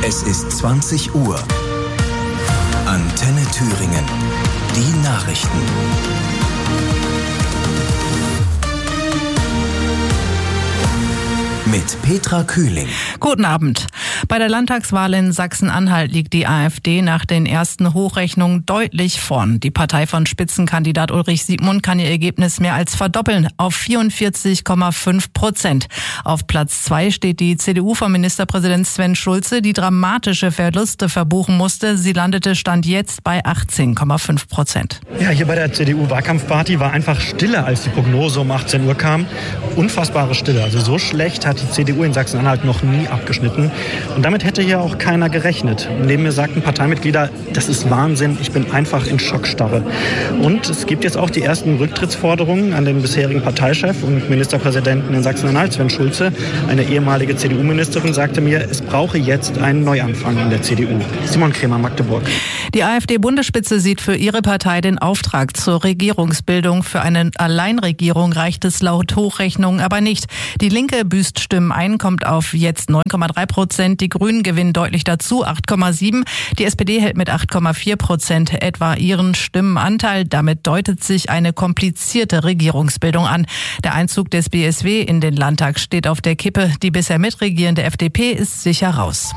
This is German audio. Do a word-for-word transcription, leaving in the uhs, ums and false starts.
Es ist zwanzig Uhr. Antenne Thüringen. Die Nachrichten. Mit Petra Kühling. Guten Abend. Bei der Landtagswahl in Sachsen-Anhalt liegt die AfD nach den ersten Hochrechnungen deutlich vorn. Die Partei von Spitzenkandidat Ulrich Siegmund kann ihr Ergebnis mehr als verdoppeln auf vierundvierzig Komma fünf Prozent. Auf Platz zwei steht die C D U von Ministerpräsident Sven Schulze, die dramatische Verluste verbuchen musste. Sie landete Stand jetzt bei achtzehn Komma fünf Prozent. Ja, hier bei der C D U-Wahlkampfparty war einfach Stille, als die Prognose um achtzehn Uhr kam. Unfassbare Stille. Also so schlecht hat die C D U in Sachsen-Anhalt noch nie abgeschnitten. Und damit hätte hier auch keiner gerechnet. Neben mir sagten Parteimitglieder, das ist Wahnsinn, ich bin einfach in Schockstarre. Und es gibt jetzt auch die ersten Rücktrittsforderungen an den bisherigen Parteichef und Ministerpräsidenten in Sachsen-Anhalt, Sven Schulze. Eine ehemalige C D U-Ministerin sagte mir, es brauche jetzt einen Neuanfang in der C D U. Simon Kremer, Magdeburg. Die AfD-Bundesspitze sieht für ihre Partei den Auftrag zur Regierungsbildung. Für eine Alleinregierung reicht es laut Hochrechnungen aber nicht. Die Linke büßt Stimmen ein, kommt auf jetzt neun Komma drei Prozent. Die Grünen gewinnen deutlich dazu, acht Komma sieben. Die S P D hält mit acht Komma vier Prozent etwa ihren Stimmenanteil. Damit deutet sich eine komplizierte Regierungsbildung an. Der Einzug des B S W in den Landtag steht auf der Kippe. Die bisher mitregierende F D P ist sicher raus.